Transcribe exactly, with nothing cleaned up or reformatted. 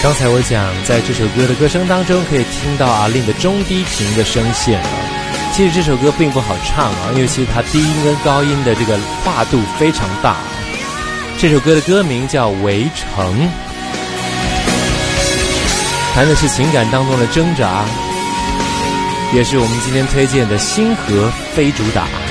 刚才我讲，在这首歌的歌声当中，可以听到阿令的中低频的声线啊。其实这首歌并不好唱啊，因为其实它低音跟高音的这个跨度非常大。这首歌的歌名叫《围城》，谈的是情感当中的挣扎，也是我们今天推荐的星河非主打。